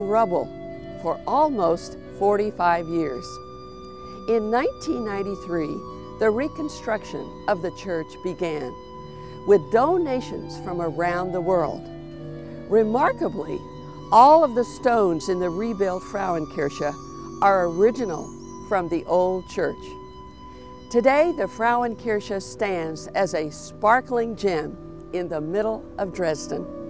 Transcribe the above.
rubble for almost 45 years. In 1993, the reconstruction of the church began with donations from around the world. Remarkably, all of the stones in the rebuilt Frauenkirche are original from the old church. Today, the Frauenkirche stands as a sparkling gem in the middle of Dresden.